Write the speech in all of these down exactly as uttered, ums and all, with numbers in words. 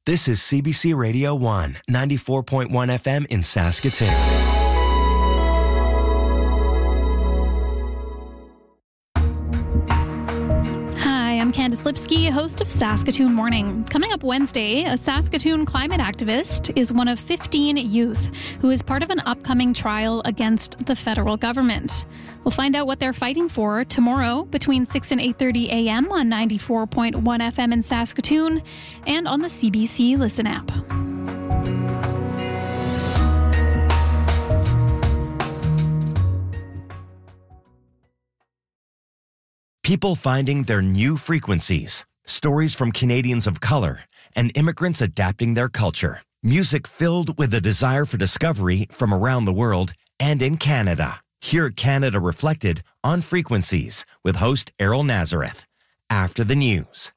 This is C B C Radio one, ninety-four point one F M in Saskatoon. I'm Candice Lipsky, host of Saskatoon Morning. Coming up Wednesday, a Saskatoon climate activist is one of fifteen youth who is part of an upcoming trial against the federal government. We'll find out what they're fighting for tomorrow between six and eight thirty a.m. on ninety-four point one F M in Saskatoon and on the C B C Listen app. People finding their new frequencies, stories from Canadians of color, and immigrants adapting their culture. Music filled with a desire for discovery from around the world and in Canada. Hear Canada Reflected on Frequencies with host Errol Nazareth. After the news.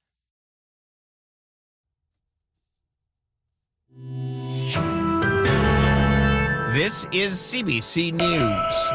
This is C B C News.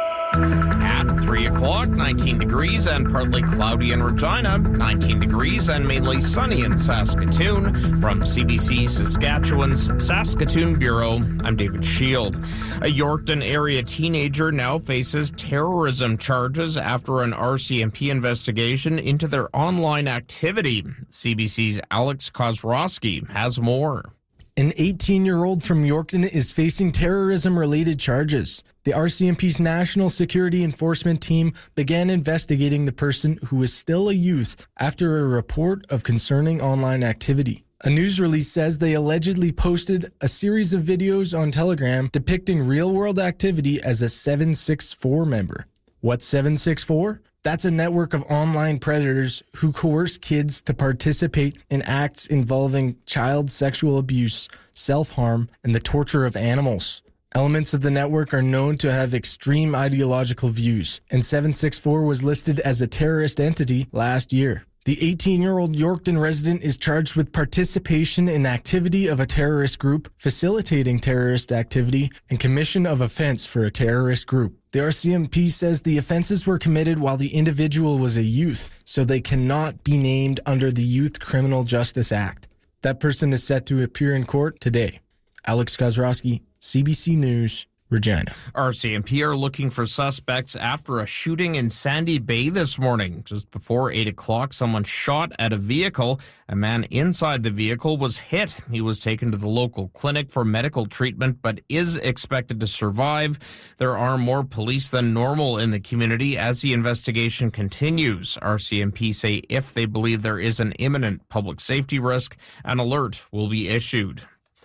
At three o'clock, nineteen degrees and partly cloudy in Regina, nineteen degrees and mainly sunny in Saskatoon. From C B C Saskatchewan's Saskatoon Bureau, I'm David Shield. A Yorkton area teenager now faces terrorism charges after an R C M P investigation into their online activity. C B C's Alex Kozrowski has more. An eighteen-year-old from Yorkton is facing terrorism-related charges. The R C M P's National Security Enforcement Team began investigating the person who is still a youth after a report of concerning online activity. A news release says they allegedly posted a series of videos on Telegram depicting real-world activity as a seven six four member. What's seven six four? That's a network of online predators who coerce kids to participate in acts involving child sexual abuse, self-harm, and the torture of animals. Elements of the network are known to have extreme ideological views, and seven six four was listed as a terrorist entity last year. The eighteen-year-old Yorkton resident is charged with participation in activity of a terrorist group, facilitating terrorist activity, and commission of offense for a terrorist group. The R C M P says the offenses were committed while the individual was a youth, so they cannot be named under the Youth Criminal Justice Act. That person is set to appear in court today. Alex Kozrowski, C B C News, Regina. R C M P are looking for suspects after a shooting in Sandy Bay this morning. Just before eight o'clock, someone shot at a vehicle. A man inside the vehicle was hit. He was taken to the local clinic for medical treatment, but is expected to survive. There are more police than normal in the community as the investigation continues. R C M P say if they believe there is an imminent public safety risk, an alert will be issued.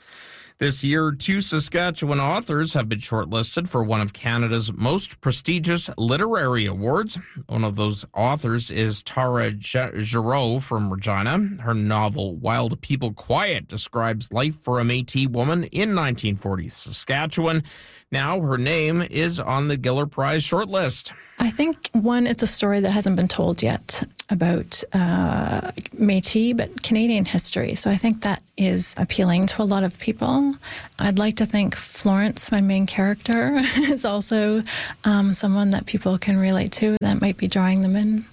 This year, two Saskatchewan authors have been shortlisted for one of Canada's most prestigious literary awards. One of those authors is Tara Giroux from Regina. Her novel, Wild People Quiet, describes life for a Métis woman in nineteen forties Saskatchewan. Now her name is on the Giller Prize shortlist. I think, one, it's a story that hasn't been told yet about uh, Métis, but Canadian history. So I think that is appealing to a lot of people. I'd like to think Florence, my main character, is also um, someone that people can relate to that might be drawing them in.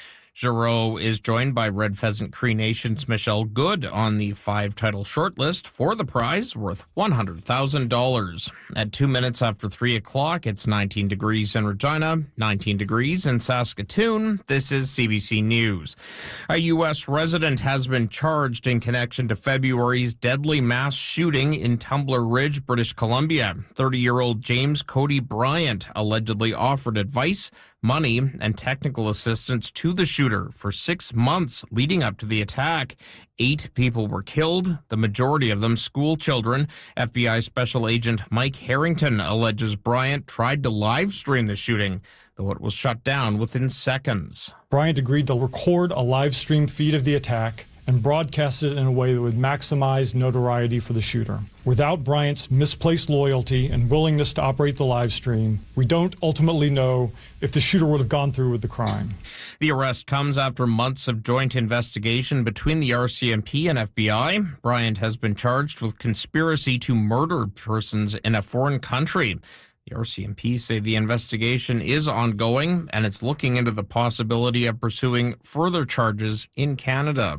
Giroux is joined by Red Pheasant Cree Nation's Michelle Good on the five-title shortlist for the prize worth one hundred thousand dollars. At two minutes after three o'clock, it's nineteen degrees in Regina, nineteen degrees in Saskatoon. This is C B C News. A U S resident has been charged in connection to February's deadly mass shooting in Tumbler Ridge, British Columbia. thirty-year-old James Cody Bryant allegedly offered advice, money, and technical assistance to the shooter for six months leading up to the attack. Eight people were killed, the majority of them school children. F B I Special Agent Mike Harrington alleges Bryant tried to live stream the shooting, though it was shut down within seconds. Bryant agreed to record a live stream feed of the attack and broadcast it in a way that would maximize notoriety for the shooter. Without Bryant's misplaced loyalty and willingness to operate the live stream, we don't ultimately know if the shooter would have gone through with the crime. The arrest comes after months of joint investigation between the R C M P and F B I. Bryant has been charged with conspiracy to murder persons in a foreign country. The R C M P say the investigation is ongoing and it's looking into the possibility of pursuing further charges in Canada.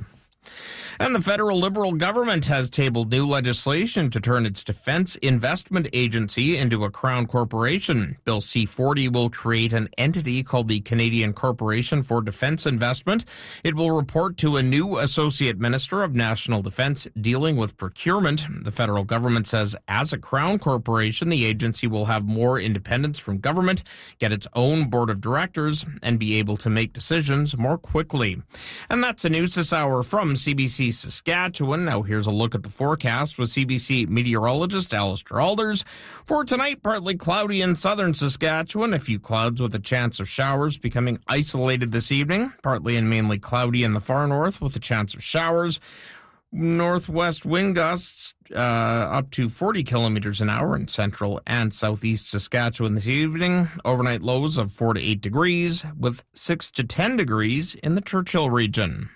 And the federal Liberal government has tabled new legislation to turn its Defence Investment Agency into a Crown corporation. Bill C forty will create an entity called the Canadian Corporation for Defence Investment. It will report to a new Associate Minister of National Defence dealing with procurement. The federal government says as a Crown corporation, the agency will have more independence from government, get its own board of directors, and be able to make decisions more quickly. And that's the news this hour from C B C Saskatchewan. Now here's a look at the forecast with C B C meteorologist Alistair Alders. For tonight, partly cloudy in southern Saskatchewan, a few clouds with a chance of showers becoming isolated this evening, partly and mainly cloudy in the far north with a chance of showers. Northwest wind gusts uh, up to forty kilometers an hour in central and southeast Saskatchewan this evening. Overnight lows of four to eight degrees with six to ten degrees in the Churchill region.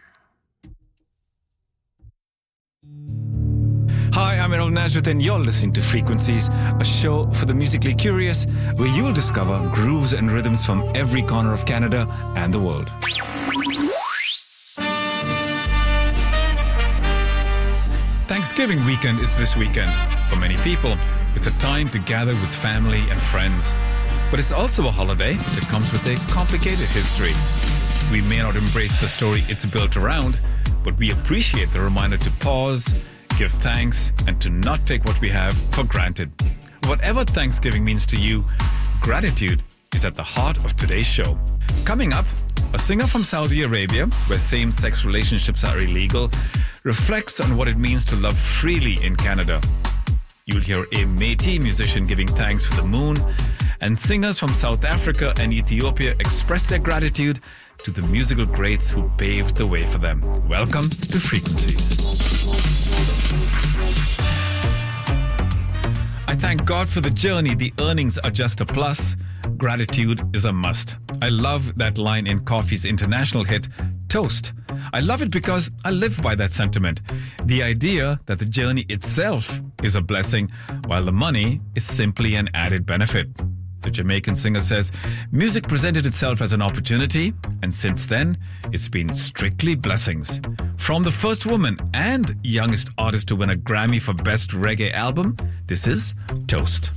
Hi, I'm Errol Nazareth and you're listening to Frequencies, a show for the musically curious where you'll discover grooves and rhythms from every corner of Canada and the world. Thanksgiving weekend is this weekend. For many people, it's a time to gather with family and friends. But it's also a holiday that comes with a complicated history. We may not embrace the story it's built around, but we appreciate the reminder to pause, give thanks, and to not take what we have for granted. Whatever Thanksgiving means to you, gratitude is at the heart of today's show. Coming up, a singer from Saudi Arabia, where same-sex relationships are illegal, reflects on what it means to love freely in Canada. You'll hear a Métis musician giving thanks for the moon, and singers from South Africa and Ethiopia express their gratitude to the musical greats who paved the way for them. Welcome to Frequencies. I thank God for the journey. The earnings are just a plus. Gratitude is a must. I love that line in Coffee's international hit, Toast. I love it because I live by that sentiment. The idea that the journey itself is a blessing, while the money is simply an added benefit. The Jamaican singer says, music presented itself as an opportunity, and since then, it's been strictly blessings. From the first woman and youngest artist to win a Grammy for Best Reggae Album, this is Toast.